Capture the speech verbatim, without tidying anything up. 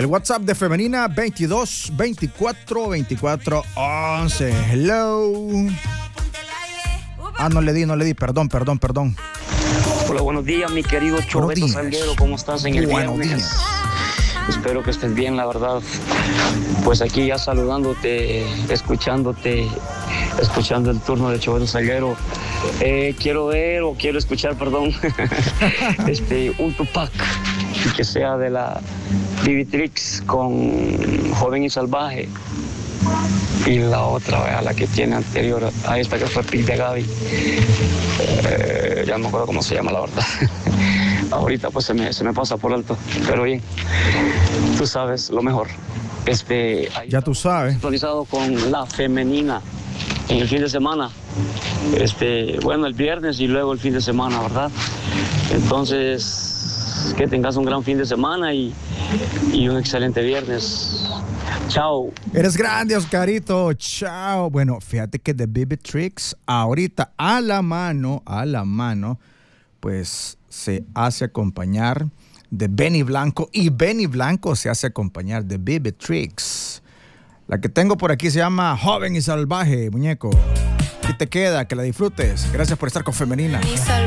El WhatsApp de Femenina veintidós veinticuatro veinticuatro once. Hello. Ah, no le di, no le di. Perdón, perdón, perdón. Hola, buenos días, mi querido Chobeto Salguero. ¿Cómo estás en el Buenos viernes? días. Espero que estés bien, la verdad. Pues aquí ya saludándote, escuchándote, escuchando el turno de Chobeto Salguero. Eh, quiero ver o quiero escuchar, perdón, este, un Tupac que sea de la Vivitrix con Joven y Salvaje. Y la otra, ¿verdad? La que tiene anterior a esta que fue Pic de Gaby. Eh, ya no me acuerdo cómo se llama, la verdad. Ahorita pues se me, se me pasa por alto, pero bien, tú sabes lo mejor. Este, ya tú sabes. Actualizado con la Femenina en el fin de semana. Este, bueno, el viernes y luego el fin de semana, ¿verdad? Entonces, que tengas un gran fin de semana y, y un excelente viernes. Chao. Eres grande, Oscarito. Chao. Bueno, fíjate que The Vivitrix ahorita a la mano, a la mano, pues se hace acompañar de Benny Blanco y Benny Blanco se hace acompañar de Vivitrix. La que tengo por aquí se llama Joven y Salvaje, muñeco. ¿Qué te queda? Que la disfrutes. Gracias por estar con Femenina.